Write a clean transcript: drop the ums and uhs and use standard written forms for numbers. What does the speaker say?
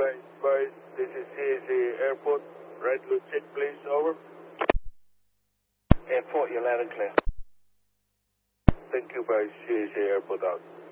Bye. This is CAC Airport. Right loop check, please. Over. Airport, you're loud and clear. Thank you, bye. CAC Airport out.